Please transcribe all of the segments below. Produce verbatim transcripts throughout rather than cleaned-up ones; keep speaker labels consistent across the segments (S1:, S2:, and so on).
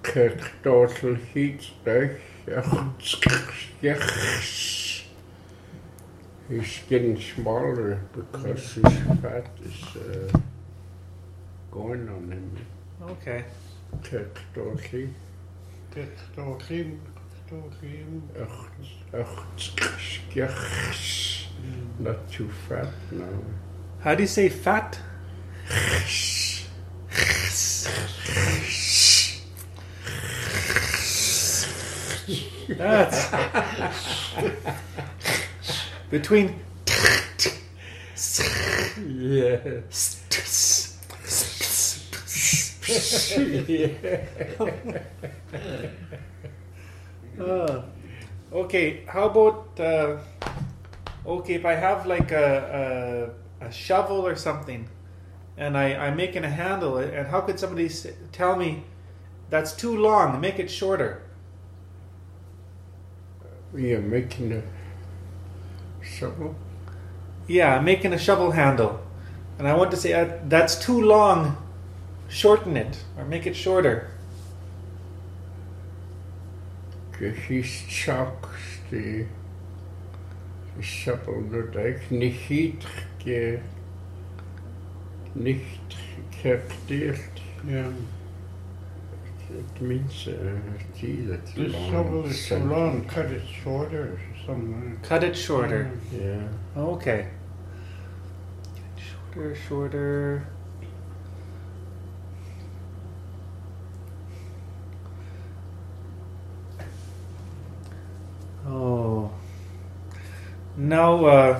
S1: total heat he's getting smaller because his fat is uh, going on him.
S2: Okay.
S1: Totally.
S3: Totally.
S1: Not too fat now.
S2: How do you say fat? That's between
S1: yeah.
S2: uh, okay, how about uh, okay, if I have like a, a, a shovel or something and I, I'm making a handle, and how could somebody say, tell me that's too long, make it shorter?
S1: You're making a shovel?
S2: Yeah, I'm making a shovel handle and I want to say uh, that's too long, shorten it or make it shorter.
S1: He's chalk the shovel that I nicht ge nicht gekapteert.
S3: Yeah.
S1: It means uh, gee, that's
S3: This
S1: long.
S3: shovel is so
S1: Some-
S3: long, cut it shorter or something.
S2: Cut it shorter.
S1: Yeah.
S2: Okay. Shorter, shorter. Oh. Now, uh,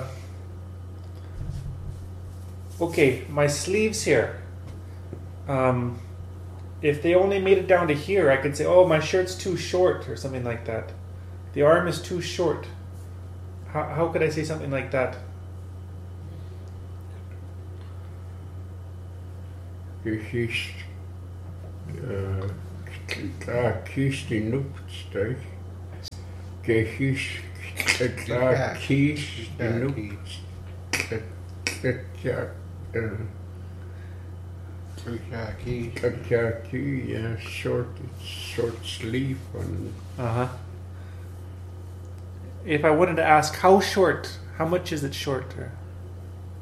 S2: okay, my sleeves here. Um, if they only made it down to here, I could say, oh, my shirt's too short or something like that. The arm is too short. How, how could I say something like that?
S1: He's uh, klar kies die noepstug. Kies klar kies die noepstug. Ja,
S3: Khaki.
S1: khaki, yeah, short, short sleeve on.
S2: Uh huh. If I wanted to ask how short, how much is it short? Or